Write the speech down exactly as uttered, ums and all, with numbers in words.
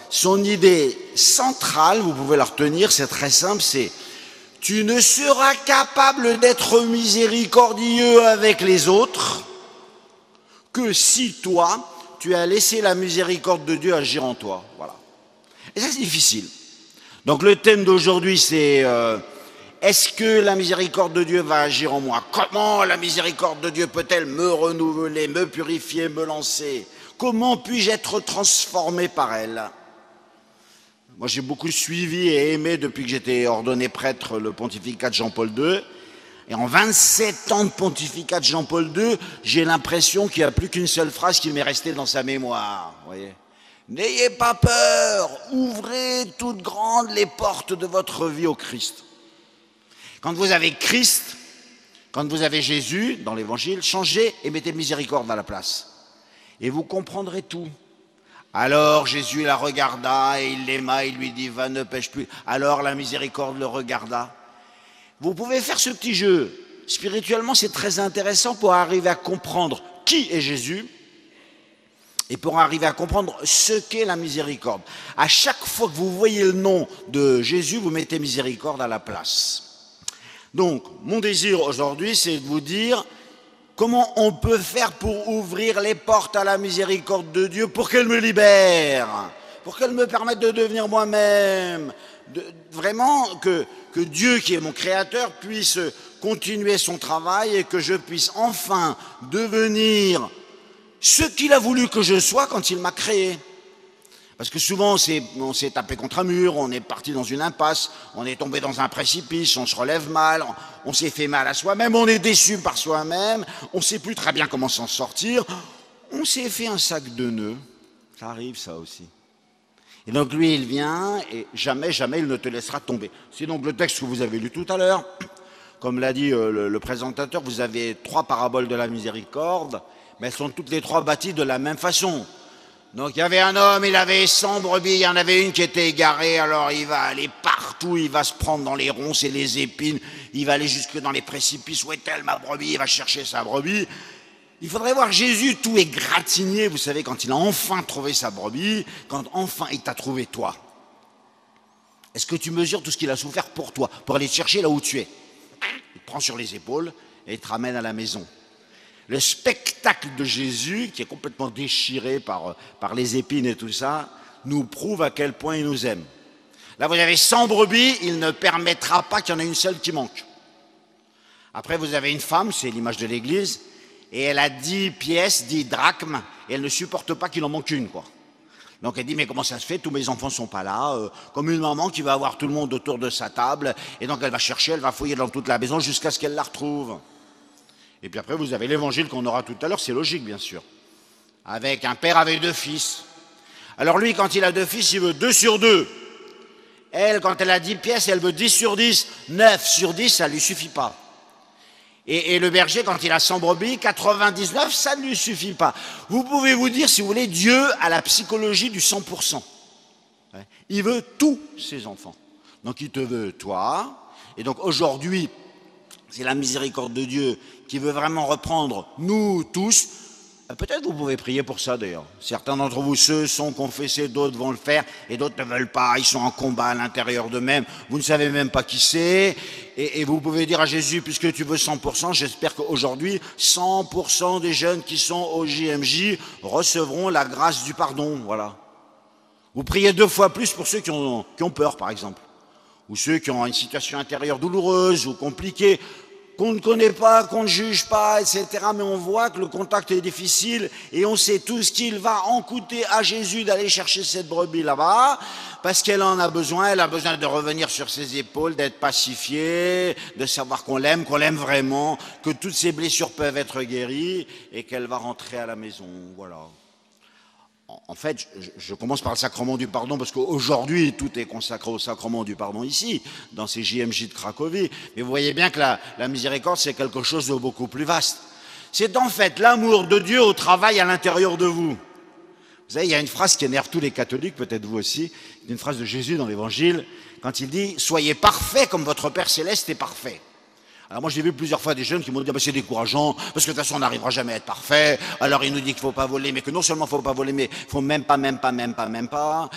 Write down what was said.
son idée centrale, vous pouvez la retenir, c'est très simple, c'est « Tu ne seras capable d'être miséricordieux avec les autres que si toi, tu as laissé la miséricorde de Dieu agir en toi. » Voilà. Et ça, c'est difficile. Donc le thème d'aujourd'hui, c'est euh, est-ce que la miséricorde de Dieu va agir en moi? Comment la miséricorde de Dieu peut-elle me renouveler, me purifier, me lancer? Comment puis-je être transformé par elle? Moi, j'ai beaucoup suivi et aimé, depuis que j'étais ordonné prêtre, le pontificat de Jean-Paul deux. Et en vingt-sept ans de pontificat de Jean-Paul deux, j'ai l'impression qu'il n'y a plus qu'une seule phrase qui m'est restée dans sa mémoire. Vous voyez ? N'ayez pas peur, ouvrez toutes grandes les portes de votre vie au Christ. Quand vous avez Christ, quand vous avez Jésus dans l'évangile, changez et mettez miséricorde à la place. Et vous comprendrez tout. Alors Jésus la regarda et il l'aima, il lui dit « Va, ne pêche plus ». Alors la miséricorde le regarda. Vous pouvez faire ce petit jeu. Spirituellement, c'est très intéressant pour arriver à comprendre qui est Jésus et pour arriver à comprendre ce qu'est la miséricorde. À chaque fois que vous voyez le nom de Jésus, vous mettez miséricorde à la place. Donc, mon désir aujourd'hui, c'est de vous dire comment on peut faire pour ouvrir les portes à la miséricorde de Dieu pour qu'elle me libère, pour qu'elle me permette de devenir moi-même, de, vraiment que, que Dieu qui est mon créateur puisse continuer son travail et que je puisse enfin devenir ce qu'il a voulu que je sois quand il m'a créé. Parce que souvent, on s'est tapé contre un mur, on est parti dans une impasse, on est tombé dans un précipice, on se relève mal, on, on s'est fait mal à soi-même, on est déçu par soi-même, on ne sait plus très bien comment s'en sortir, on s'est fait un sac de nœuds. Ça arrive, ça aussi. Et donc lui, il vient et jamais, jamais, il ne te laissera tomber. C'est donc le texte que vous avez lu tout à l'heure. Comme l'a dit euh, le, le présentateur, vous avez trois paraboles de la miséricorde, mais elles sont toutes les trois bâties de la même façon. Donc il y avait un homme, il avait cent brebis, il y en avait une qui était égarée, alors il va aller partout, il va se prendre dans les ronces et les épines, il va aller jusque dans les précipices, où est-elle ma brebis, il va chercher sa brebis. Il faudrait voir Jésus tout égratigné, vous savez, quand il a enfin trouvé sa brebis, quand enfin il t'a trouvé toi. Est-ce que tu mesures tout ce qu'il a souffert pour toi, pour aller te chercher là où tu es? Il te prend sur les épaules et il te ramène à la maison. Le spectacle de Jésus, qui est complètement déchiré par, par les épines et tout ça, nous prouve à quel point il nous aime. Là, vous avez cent brebis, il ne permettra pas qu'il y en ait une seule qui manque. Après, vous avez une femme, c'est l'image de l'Église, et elle a dix pièces, dix drachmes, et elle ne supporte pas qu'il en manque une, quoi. Donc elle dit, mais comment ça se fait, tous mes enfants ne sont pas là, euh, comme une maman qui va avoir tout le monde autour de sa table, et donc elle va chercher, elle va fouiller dans toute la maison jusqu'à ce qu'elle la retrouve. Et puis après, vous avez l'évangile qu'on aura tout à l'heure, c'est logique, bien sûr. Avec un père avec deux fils. Alors lui, quand il a deux fils, il veut deux sur deux. Elle, quand elle a dix pièces, elle veut dix sur dix. neuf sur dix, ça ne lui suffit pas. Et, et le berger, quand il a cent brebis, quatre-vingt-dix-neuf, ça ne lui suffit pas. Vous pouvez vous dire, si vous voulez, Dieu a la psychologie du cent pour cent. Il veut tous ses enfants. Donc il te veut toi. Et donc aujourd'hui, c'est la miséricorde de Dieu qui veut vraiment reprendre nous tous. Peut-être vous pouvez prier pour ça d'ailleurs. Certains d'entre vous, ceux sont confessés, d'autres vont le faire et d'autres ne veulent pas. Ils sont en combat à l'intérieur d'eux-mêmes. Vous ne savez même pas qui c'est. Et, et vous pouvez dire à Jésus, puisque tu veux cent pour cent, j'espère qu'aujourd'hui, cent pour cent des jeunes qui sont au J M J recevront la grâce du pardon. Voilà. Vous priez deux fois plus pour ceux qui ont, qui ont peur, par exemple. Ou ceux qui ont une situation intérieure douloureuse ou compliquée, qu'on ne connaît pas, qu'on ne juge pas, et cetera. Mais on voit que le contact est difficile et on sait tout ce qu'il va en coûter à Jésus d'aller chercher cette brebis là-bas, parce qu'elle en a besoin, elle a besoin de revenir sur ses épaules, d'être pacifiée, de savoir qu'on l'aime, qu'on l'aime vraiment, que toutes ses blessures peuvent être guéries et qu'elle va rentrer à la maison. Voilà. En fait, je commence par le sacrement du pardon parce qu'aujourd'hui, tout est consacré au sacrement du pardon ici, dans ces J M J de Cracovie. Mais vous voyez bien que la, la miséricorde, c'est quelque chose de beaucoup plus vaste. C'est en fait l'amour de Dieu au travail à l'intérieur de vous. Vous savez, il y a une phrase qui énerve tous les catholiques, peut-être vous aussi, une phrase de Jésus dans l'Évangile, quand il dit « Soyez parfaits comme votre Père Céleste est parfait ». Alors moi j'ai vu plusieurs fois des jeunes qui m'ont dit ah ben c'est décourageant parce que de toute façon on n'arrivera jamais à être parfait. Alors il nous dit qu'il faut pas voler, mais que non seulement il faut pas voler, mais il faut même pas, même pas, même pas, même pas.